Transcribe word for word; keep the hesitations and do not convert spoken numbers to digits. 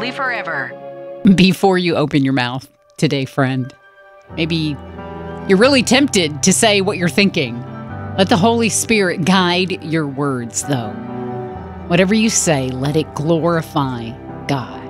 holy forever. Before you open your mouth today, friend, maybe you're really tempted to say what you're thinking. Let the Holy Spirit guide your words, though. Whatever you say, let it glorify God.